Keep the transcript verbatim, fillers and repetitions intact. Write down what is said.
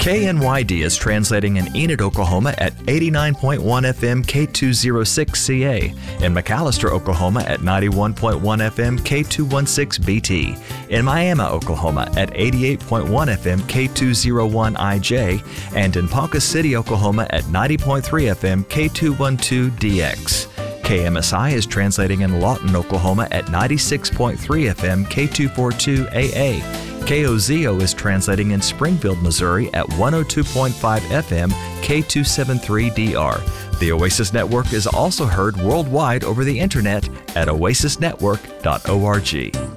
K N Y D is translating in Enid, Oklahoma at eighty-nine point one F M K two oh six C A, in McAllister, Oklahoma at ninety-one point one F M K two sixteen B T, in Miami, Oklahoma at eighty-eight point one F M K two oh one I J, and in Ponca City, Oklahoma at ninety point three F M K two twelve D X. K M S I is translating in Lawton, Oklahoma at ninety-six point three F M K two forty-two A A. K O Z O is translating in Springfield, Missouri at one oh two point five F M K two seventy-three D R. The Oasis Network is also heard worldwide over the internet at oasis network dot org.